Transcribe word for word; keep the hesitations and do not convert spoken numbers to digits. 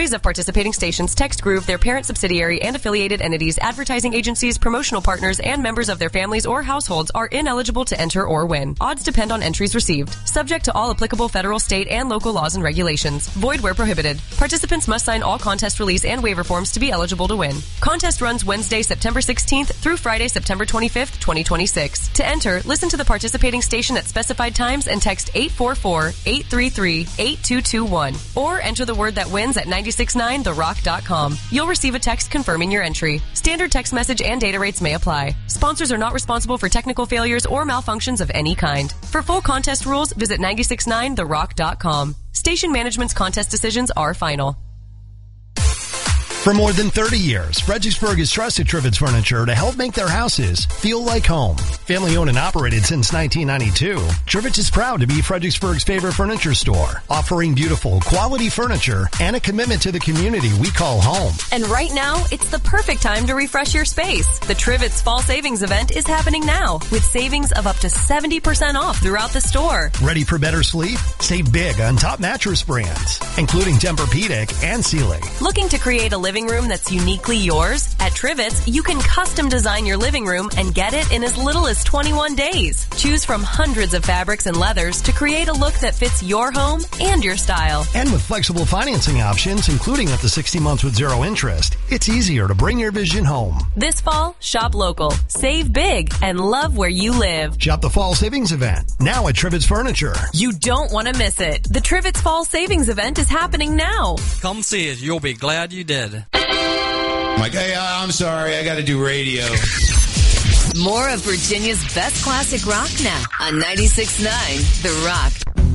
Employees of participating stations text Groove, their parent subsidiary, and affiliated entities, advertising agencies, promotional partners, and members of their families or households are ineligible to enter or win. Odds depend on entries received. Subject to all applicable federal, state, and local laws and regulations. Void where prohibited. Participants must sign all contest release and waiver forms to be eligible to win. Contest runs Wednesday, September sixteenth through Friday, September twenty-fifth, twenty twenty-six. To enter, listen to the participating station at specified times and text eight four four, eight three three, eight two two one. Or enter the word that wins at nine six nine the rock dot com. You'll receive a text confirming your entry. Standard text message and data rates may apply. Sponsors are not responsible for technical failures or malfunctions of any kind. For full contest rules, visit nine six nine the rock dot com. Station management's contest decisions are final. For more than thirty years, Fredericksburg has trusted Trivets Furniture to help make their houses feel like home. Family owned and operated since nineteen ninety-two, Trivets is proud to be Fredericksburg's favorite furniture store, offering beautiful, quality furniture and a commitment to the community we call home. And right now, it's the perfect time to refresh your space. The Trivets Fall Savings Event is happening now, with savings of up to seventy percent off throughout the store. Ready for better sleep? Save big on top mattress brands, including Tempur-Pedic and Sealy. Looking to create a living room that's uniquely yours? At Trivets, you can custom design your living room and get it in as little as twenty-one days. Choose from hundreds of fabrics and leathers to create a look that fits your home and your style. And with flexible financing options, including up to sixty months with zero interest, it's easier to bring your vision home. This fall, shop local, save big, and love where you live. Shop the Fall Savings Event, now at Trivets Furniture. You don't want to miss it. The Trivets Fall Savings Event is happening now. Come see it. You'll be glad you did. Like, hey, I'm sorry, I got to do radio. More of Virginia's best classic rock now on ninety-six point nine The Rock.